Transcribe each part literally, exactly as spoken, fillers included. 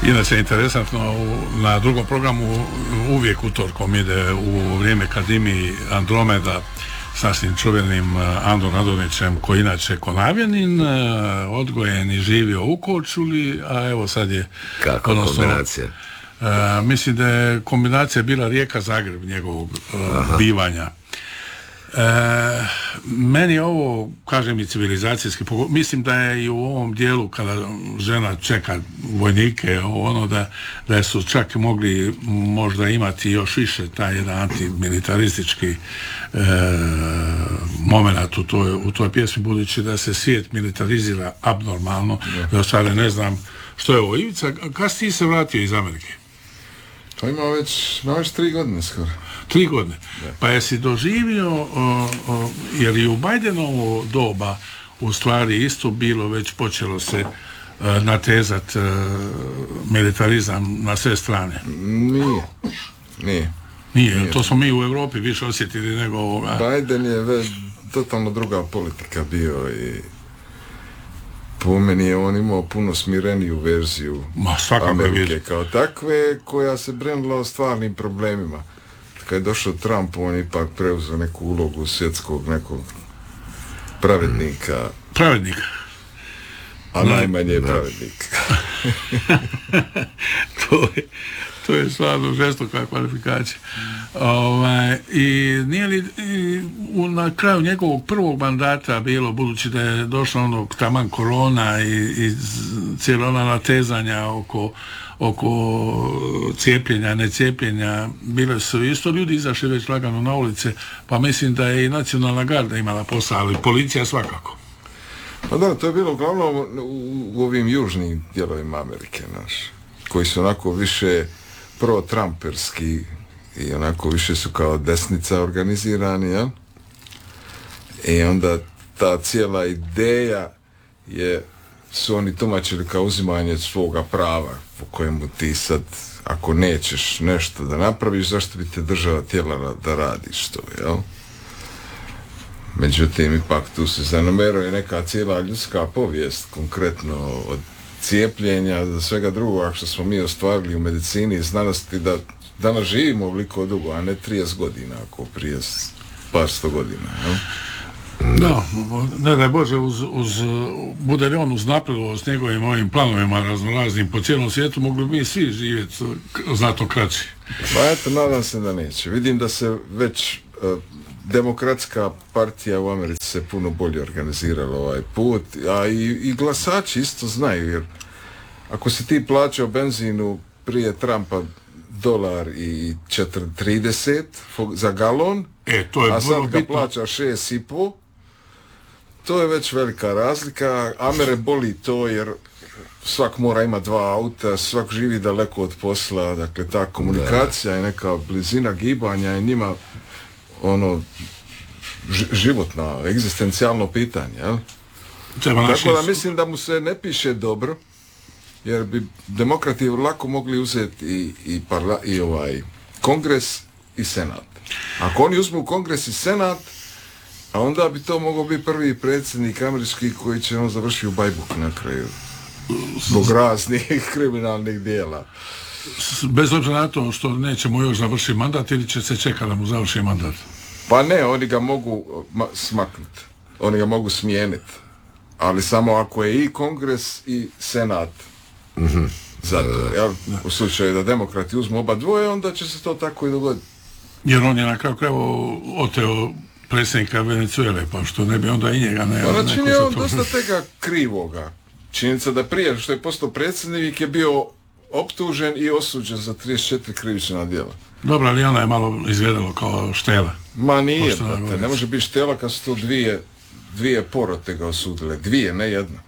Inače, interesantno, na drugom programu uvijek utorkom ide u vrijeme kad imi Andromeda s našim čuvenim Andom Radonićem, koji inače Konavljanin, odgojen i živio u Korčuli, a evo sad je... Kako odnosno, kombinacija? Uh, mislim da je kombinacija bila Rijeka-Zagreb njegovog uh, bivanja. E, meni ovo, kažem, i civilizacijski, mislim da je i u ovom dijelu kada žena čeka vojnike, ono da, da su čak mogli možda imati još više taj jedan antimilitaristički e, moment u toj, u toj pjesmi, budući da se svijet militarizira abnormalno. Da sada ne znam što je ovo. Ivica, kad si ti se vratio iz Amerike? To ima već, ima već tri godine skoro. Tri godine. Da. Pa jesi doživio, o, o, jer i u Bidenovo doba u stvari isto bilo, već počelo se o, natezat o, militarizam na sve strane? Nije. Nije. Nije, Nije. To smo mi u Europi više osjetili nego ovoga. Biden je već totalno druga politika bio i po meni je on imao puno smireniju verziju Ma, Amerike kao takve, koja se brinula o stvarnim problemima. Kad je došao Trump, on ipak preuzeo neku ulogu svjetskog nekog pravednika. Pravednika. A no, najmanje pravednik. to je to je stvarno žestoka kvalifikacija. Ovaj, i nije li i, u, na kraju njegovog prvog mandata bilo, budući da je došlo onog taman korona i, i cijela ona natezanja oko oko cijepljenja, necijepljenja, bile su isto ljudi izašli već lagano na ulice, pa mislim da je i nacionalna garda imala posao, ali policija svakako. Pa da, to je bilo uglavnom u, u ovim južnim dijelovima Amerike, naš, koji su onako više pro-trumperski i onako više su kao desnica organizirani, ja? I onda ta cijela ideja je, su oni tumačili kao uzimanje svoga prava, po kojemu ti sad, ako nećeš nešto da napraviš, zašto bi te država tijela da radiš to, jel? Međutim, ipak tu se zanomeruje neka cijela ljudska povijest, konkretno od cijepljenja do svega drugoga što smo mi ostvarili u medicini i znanosti, da danas živimo ovoliko dugo, a ne trideset godina, ako prije par sto godina, jel? Da, ne daj Bože, uz, uz, bude li on uznapredovo s njegovim ovim planovima raznoraznim po cijelom svijetu, mogli bi mi svi živjeti znatno kraći. Pa eto, nadam se da neće. Vidim da se već uh, demokratska partija u Americi se puno bolje organizirala ovaj put, a i, i glasači isto znaju, jer ako si ti plaćao benzinu prije Trumpa dolar i trideset za galon, e, to je a sad ga bitno. plaća šest i po, to je već velika razlika. Amere boli to jer svak mora ima dva auta, svak živi daleko od posla, dakle ta komunikacija da. I neka blizina gibanja je njima ono ž- životno, egzistencijalno pitanje, jel? Tako da mislim da mu se ne piše dobro, jer bi demokrati lako mogli uzeti i, i, parla, i ovaj kongres i senat. Ako oni uzmu kongres i senat, a onda bi to mogao biti prvi predsjednik američki koji će on završiti u bajbuku na kraju. Zbog raznih kriminalnih dijela. Bez obzira na to što nećemo još završiti mandat ili će se čekati da mu završi mandat? Pa ne, oni ga mogu ma- smaknuti. Oni ga mogu smijeniti. Ali samo ako je i kongres i senat. Mm-hmm. Zato, ja, u slučaju da demokrati uzmu oba dvoje, onda će se to tako i dogoditi. Jer on je na kraju krajeva oteo predsjednika Venezuele, pa što ne bi onda i njega ne... Pa znači je on dosta tega krivoga. Činjenica da prije što je postao predsjednik je bio optužen i osuđen za trideset četiri krivična djela. Dobro, ali ona je malo izgledalo kao štela. Ma nije, brate, ne može biti štela kad su to dvije, dvije porote ga osudile. Dvije, ne jedna.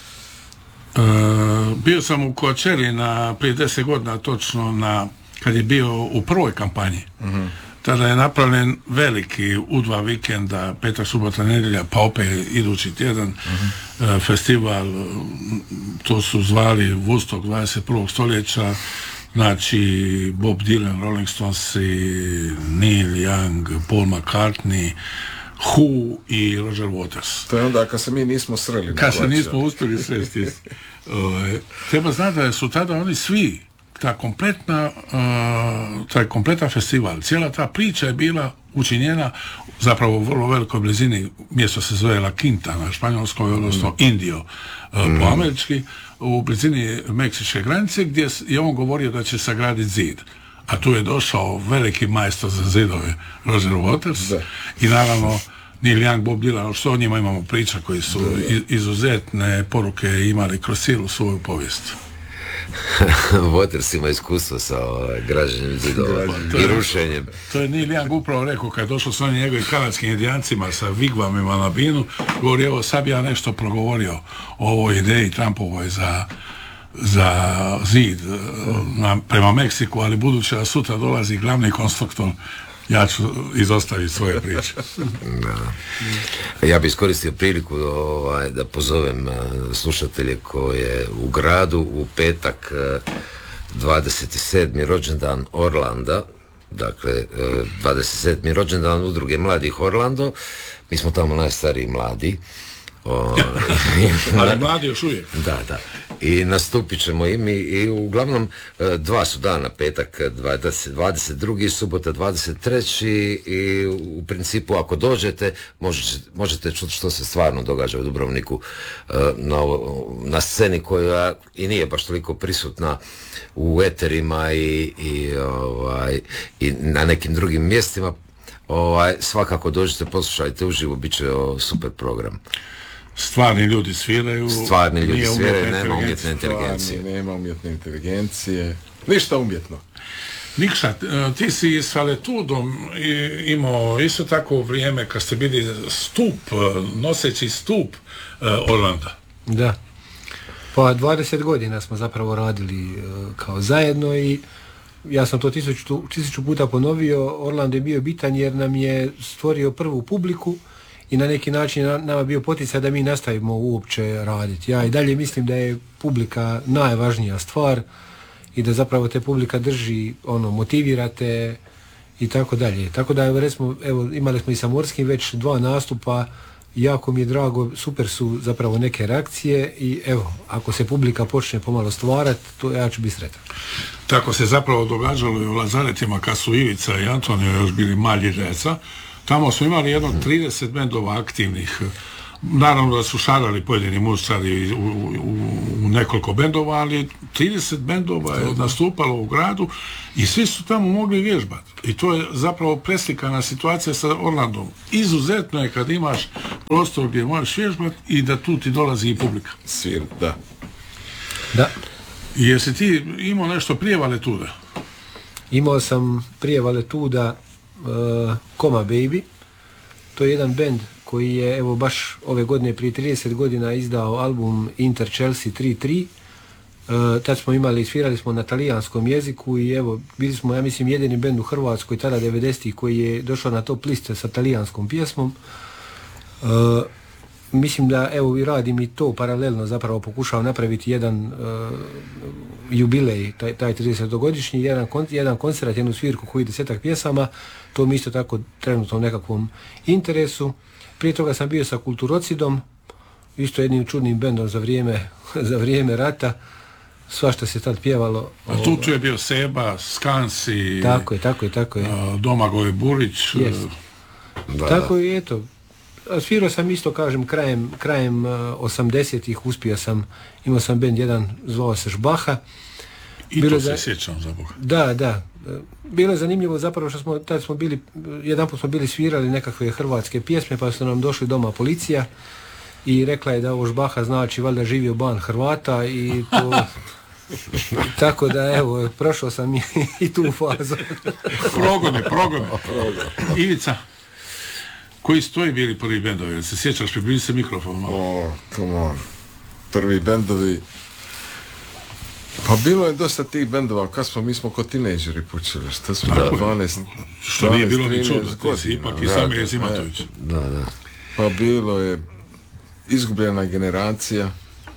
E, bio sam u Coachella na prije deset godina točno na, kad je bio u prvoj kampanji. Mm-hmm. Tada je napravljen veliki u dva vikenda, petak, subota, nedjelja, pa opet idući tjedan mm-hmm. e, festival, to su zvali Woodstock dvadeset prvog stoljeća, znači Bob Dylan, Rolling Stones, Neil Young, Paul McCartney, Who i Roger Waters. To je onda kad se mi nismo sreli. Kad se nismo uspjeli sresti. E, treba znati da su tada oni svi, ta kompletna, uh, taj kompletan festival, cijela ta priča je bila učinjena zapravo u vrlo velikoj blizini, mjesto se zove La Quinta na španjolskoj, odnosno Indio uh, mm. po američki, u blizini meksičke granice, gdje je on govorio da će sagraditi zid. A tu je došao veliki majstor za zidove Roger Waters da. I naravno Neil Young, Bob Dylan, što o njima imamo priča koji su izuzetne poruke imali kroz cijelu svoju povijest. Waters ima iskustvo sa građenjem zidova i rušenjem. To je Neil Young upravo rekao kad je došlo s onim njegovim kanadskim indijancima sa vigvamima na binu, govori, evo sad bi ja nešto progovorio o ovoj ideji Trumpovoj za za zid na, prema Meksiku, ali budući da sutra dolazi glavni konstruktor, ja ću izostaviti svoje priče. Da. Ja bih iskoristio priliku ovaj, da pozovem slušatelje koje u gradu u petak dvadeset sedmi rođendan Orlanda, dakle dvadeset sedmi rođendan udruge mladih Orlando, mi smo tamo najstariji mladi. O, ali mladi još uvijek. Da, da. I nastupit ćemo i mi i uglavnom dva su dana, petak dvadeset, dvadeset drugi subota dvadeset treći i u principu ako dođete možete, možete čuti što se stvarno događa u Dubrovniku na, na sceni koja i nije baš toliko prisutna u eterima i, i, ovaj, i na nekim drugim mjestima. Ovaj, svakako dođete, poslušajte uživo, bit će o, super program. Stvarni ljudi sviraju. Stvarni ljudi sviraju, nema umjetne inteligencije. Stvarni, nema umjetne inteligencije. Ništa umjetno. Nikša, ti si s Faletudom imao isto tako vrijeme kad ste bili stup, noseći stup Orlanda. Da. Pa dvadeset godina smo zapravo radili kao zajedno i ja sam to tisuću, tisuću puta ponovio. Orlando je bio bitan jer nam je stvorio prvu publiku i na neki način nama bio poticaj da mi nastavimo uopće raditi. Ja i dalje mislim da je publika najvažnija stvar i da zapravo te publika drži, ono, motivirate i tako dalje. Tako da, recimo, evo, imali smo i sa Morskim već dva nastupa, jako mi je drago, super su zapravo neke reakcije i evo, ako se publika počne pomalo stvarati, to ja ću biti sretan. Tako se zapravo događalo i u Lazaretima kad su Ivica i Antonio još bili malji djeca. Tamo smo imali jedno trideset bendova aktivnih. Naravno da su šarali pojedini muškari u, u, u nekoliko bendova, ali trideset bendova je nastupalo u gradu i svi su tamo mogli vježbati. I to je zapravo preslikana situacija sa Orlandom. Izuzetno je kad imaš prostor gdje možeš vježbati i da tu ti dolazi i publika. Svir, da. Da. I jesi ti imao nešto prije Valetuda? Imao sam prije Valetuda uh, Coma Baby. To je jedan bend koji je evo baš ove godine prije trideset godina izdao album Inter Chelsea tri tri. Uh, tad smo imali, svirali smo na talijanskom jeziku i evo bili smo, ja mislim, jedini bend u Hrvatskoj tada devedesetih koji je došao na top liste sa talijanskom pjesmom. Uh, mislim da evo i radim i to paralelno, zapravo pokušao napraviti jedan uh, jubilej, taj, taj tridesetogodišnji, jedan, kon, jedan koncert, jednu svirku koji desetak pjesama, to mi isto tako trenutno u nekakvom interesu. Prije toga sam bio sa Kulturocidom, isto jednim čudnim bendom za vrijeme, za vrijeme rata, svašta se tad pjevalo. A tu, tu je bio Seba, Skansi, tako je, tako je, tako je. Domagoj Burić. Yes. Da, tako da. I eto, svirao sam isto, kažem, krajem, krajem osamdesetih, uspio sam, imao sam bend jedan, zvao se Žbaha. I bilo to za... se sjećam za Boga. Da, da. Bilo je zanimljivo zapravo što smo, tad smo bili, jedanput smo bili svirali nekakve hrvatske pjesme, pa su nam došli doma policija i rekla je da ovo Žbaha znači valjda živio ban Hrvata i to... Tako da, evo, prošao sam i, i tu fazu. Progone, progone. Ivica, koji su tvoji bili prvi bendovi? Se sjećaš, približi se mikrofon malo. Oh, come on. Prvi bendovi. Pa bilo je dosta tih bendova, kad smo, mi smo kod tinejdžeri počeli, što smo da, dvanaest, što nije bilo ni čudo, ti si ipak i Samir Zimatović. Da, da. Pa bilo je Izgubljena generacija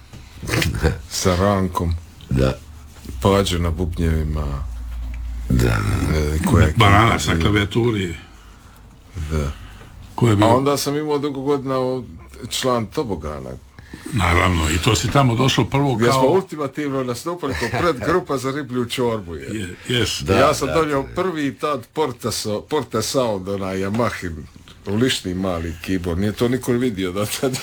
sa Rankom, da. Pađe na bubnjevima, da, da. Baranac na klaviaturi. Da. Ko je bio? A onda sam imao dugo godina član Tobogana. Naravno, i to si tamo došao prvo Gdje smo kao... ultimativno nastupali kao predgrupa za riblju čorbu. Je. Je, yes. Da, ja sam da, donio da. prvi prvi tad Porta, so, Porta Sound, onaj Yamahin, lični mali keyboard, nije to niko vidio do tada.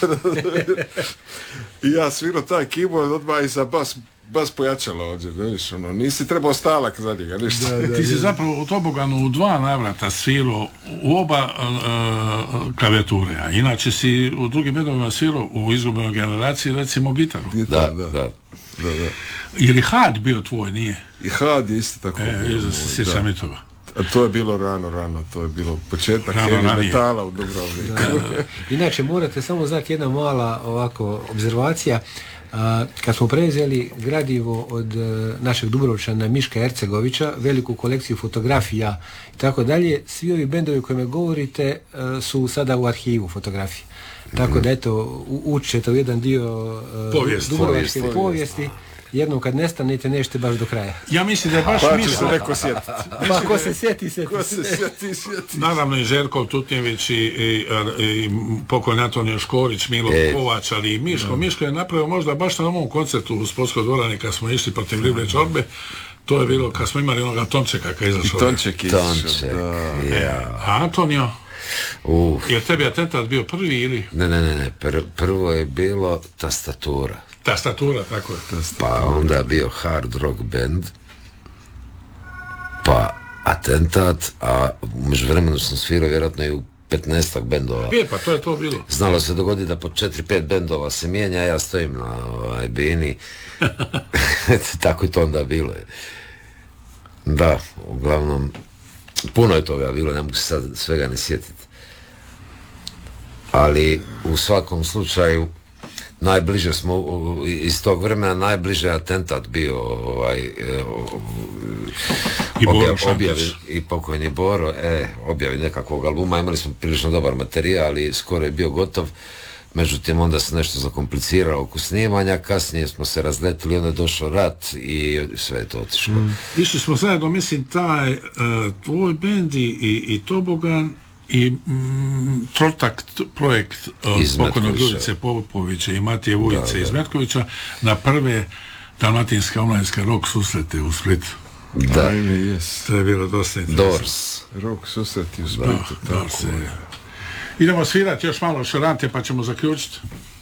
I ja svirao taj keyboard odmah i za bas, bas pojačalo ovdje, vidiš, ono, nisi trebao stalak za njega, ništa. Da, da, Ti si da. zapravo u Toboganu u dva navrata svirao u oba uh, klavijature, a inače si u drugim bendovima svirao u izgubenoj generaciji, recimo gitaru. Da, Da, da. da, da. Je li Had bio tvoj, nije? I Had je isto tako. E, bio da moj, se sjećam i toga. A to je bilo rano, rano, to je bilo početak Rano, heavy ranije. metala u Dubrovniku. Inače, morate samo znati jedna mala ovako obzervacija. A, kad smo preuzeli gradivo od e, našeg Dubrovčana Miška Ercegovića, veliku kolekciju fotografija i tako dalje, svi ovi bendovi o kojima govorite e, su sada u arhivu fotografije. Tako da eto, u- učite u jedan dio e, Povijesti. dubrovačke Povijesti. povijesti. Jednom kad nestanete, nećete baš do kraja. Ja mislim da je baš Pa će Miško, se neko sjetiti. Pa ko se sjeti, sjeti Ko se. se sjeti, sjeti. naravno i Željko Tutnjević i, i, i pokojni Antonio Škorić, Milo E. Kovač, ali i Miško. Miško je napravio možda baš na ovom koncertu u sportskoj dvorani kad smo išli protiv riblje čorbe. To je bilo kad smo imali onoga Tončeka kad je izašao. Tonček je Tonček, izašao, da. ja. A Antonio, Uf. je tebi atentat bio prvi ili Ne, ne, ne, ne. Pr- prvo je bilo tastatura. tastatura, tako je. Pa onda je bio hard rock band, pa atentat, a u međuvremenu sam svirao vjerojatno i u petnaestak bendova. Je, pa to je to bilo. Znalo se dogodi da po četiri pet bendova se mijenja, a ja stojim na ovaj, bini. Tako i to onda bilo. Da, uglavnom, puno je toga bilo, ne mogu se sad svega ne sjetiti. Ali u svakom slučaju najbliže smo u- iz tog vremena najbliže atentat bio ovaj e, o- I Boro objav- Šantić. objavi i pokojni Boro e, objavi nekakvog albuma, imali smo prilično dobar materijal, ali skoro je bio gotov. Međutim, onda se nešto zakompliciralo oko snimanja, kasnije smo se razletili, onda je došao rat i sve je to otišlo. Išli smo zajedno, mislim, taj uh, tvoj bend i, i, i Tobogan i mm, Trotakt projekt uh, Iz pokojnog Metkovića. Ljubice Popovića i Matije Vujice Da, iz da. Metkovića na prve dalmatinske omladinske rock susrete u Splitu. Da, Ajme, jes. To je bilo dosta interesantno. Dors. Rok susreti u Da, Splitu, da, tako se- je. Idemo svirati još malo šarante pa ćemo zaključiti.